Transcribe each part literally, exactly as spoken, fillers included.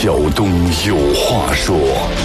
小东有话说。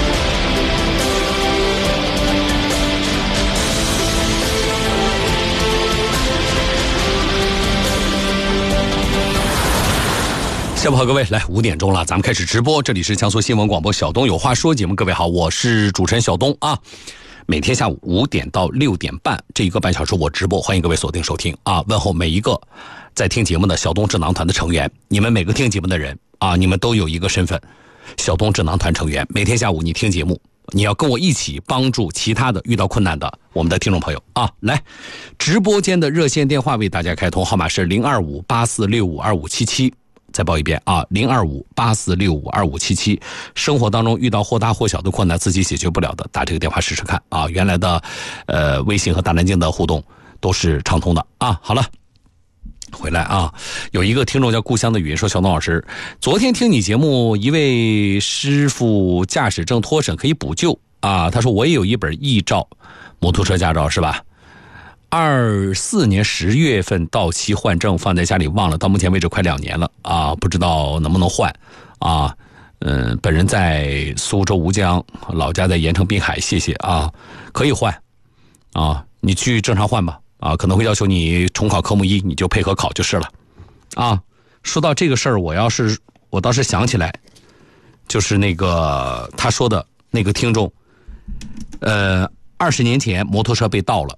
下午好，各位，来五点钟了，咱们开始直播，这里是江苏新闻广播小东有话说节目，各位好，我是主持人小东啊。每天下午五点到六点半这一个半小时我直播，欢迎各位锁定收听啊！问候每一个在听节目的小东智囊团的成员，你们每个听节目的人啊，你们都有一个身份，小东智囊团成员。每天下午你听节目，你要跟我一起帮助其他的遇到困难的我们的听众朋友啊！来，直播间的热线电话为大家开通，号码是零二五八四六五二五七七。再报一遍啊，零二五八四六五二五七七。生活当中遇到或大或小的困难，自己解决不了的，打这个电话试试看啊。原来的呃微信和大南京的互动都是畅通的啊。好了，回来啊，有一个听众叫故乡的雨说，小东老师，昨天听你节目，一位师傅驾驶证脱审可以补救啊。他说我也有一本一照摩托车驾照是吧？二四年十月份到期换证，放在家里忘了，到目前为止快两年了啊，不知道能不能换啊？嗯，本人在苏州吴江，老家在盐城滨海，谢谢啊，可以换啊，你去正常换吧啊，可能会要求你重考科目一，你就配合考就是了啊。说到这个事儿，我要是我倒是想起来，就是那个他说的那个听众，呃，二十年前摩托车被盗了。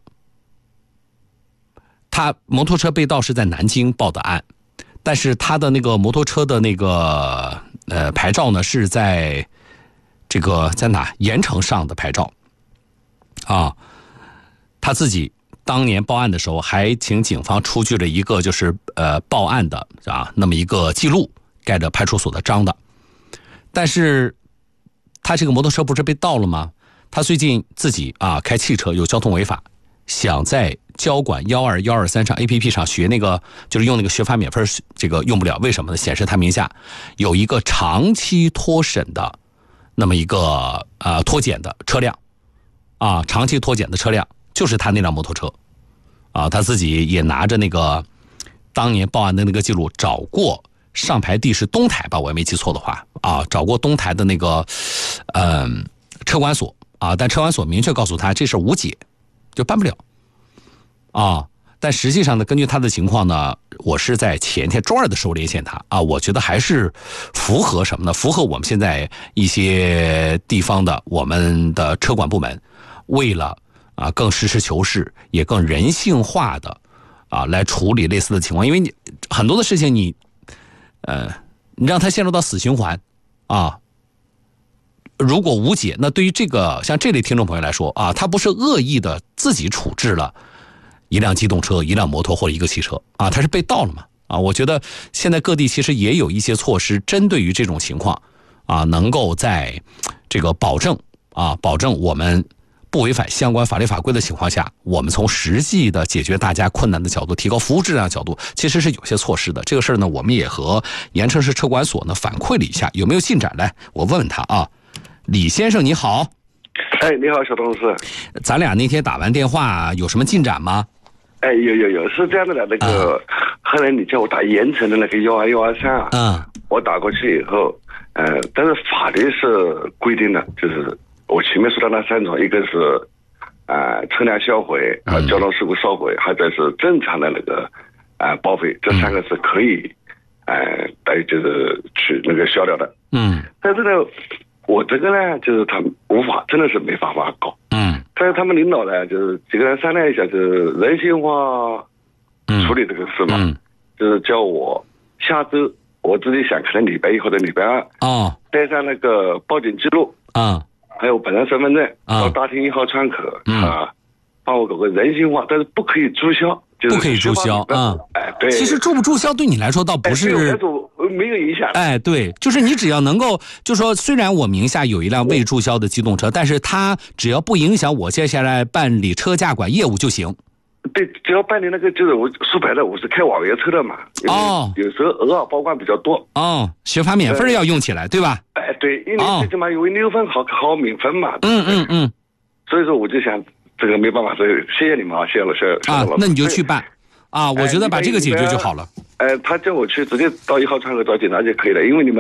他摩托车被盗是在南京报的案，但是他的那个摩托车的那个呃牌照呢是在这个在哪盐城上的牌照啊。他自己当年报案的时候还请警方出具了一个就是呃报案的啊那么一个记录，盖着派出所的章的。但是他这个摩托车不是被盗了吗？他最近自己啊开汽车有交通违法，想在交管一二一二三上 A P P 上学那个，就是用那个学法免分，这个用不了，为什么呢？显示他名下有一个长期脱审的那么一个呃脱检的车辆啊，长期脱检的车辆就是他那辆摩托车啊，他自己也拿着那个当年报案的那个记录，找过上牌地是东台吧，我也没记错的话啊，找过东台的那个嗯、呃、车管所啊，但车管所明确告诉他这事无解，就办不了。啊，但实际上呢，根据他的情况呢，我是在前天周二的时候连线他啊，我觉得还是符合什么呢？符合我们现在一些地方的我们的车管部门，为了啊更实事求是，也更人性化的啊来处理类似的情况，因为你很多的事情你呃你让他陷入到死循环啊。如果无解，那对于这个像这类听众朋友来说啊，他不是恶意的自己处置了一辆机动车、一辆摩托或者一个汽车啊，它是被盗了嘛啊？我觉得现在各地其实也有一些措施，针对于这种情况啊，能够在这个保证啊，保证我们不违反相关法律法规的情况下，我们从实际的解决大家困难的角度、提高服务质量的角度，其实是有些措施的。这个事儿呢，我们也和盐城市车管所呢反馈了一下，有没有进展？来，我问问他啊，李先生你好。 哎，你好，小东师。 咱俩那天打完电话有什么进展吗？ 哎，有有有，是这样的的，那个、嗯、后来你叫我打盐城的那个幺二幺二三啊，嗯，我打过去以后，呃，但是法律是规定的，就是我前面说的那三种，一个是呃车辆销毁和交通事故烧毁，还有是正常的那个呃报废，这三个是可以呃来就是去那个销掉的，嗯，但是呢，我这个呢，就是他无法，真的是没办法搞，嗯。但是他们领导呢，就是几个人商量一下，就是人性化处理这个事嘛，嗯嗯、就是叫我下周，我自己想可能礼拜一或者礼拜二，哦，带上那个报警记录啊，还有本人身份证到大厅一号窗口、嗯、啊，帮我搞个人性化，但是不可以注销，就是、 不可以注销啊。 哎，对， 其实注不注销对你来说倒不是。 哎没有影响。 哎，对，就是你只要能够，就说虽然我名下有一辆未注销的机动车，但是它只要不影响我接下来办理车驾管业务就行。 对，只要办理那个，就是我说白了，我是开网约车的嘛。哦。有时候偶尔报关比较多。 哦，学法免分要用起来，对吧？ 哎，对，因为最起码有六分好考免分嘛。 嗯嗯嗯。 所以说我就想，这个没办法，所以谢谢你们啊，谢谢老师。 啊，那你就去办。啊，我觉得把这个解决就好了。 呃，他叫我去直接到一号窗口找警察就可以了，因为你们。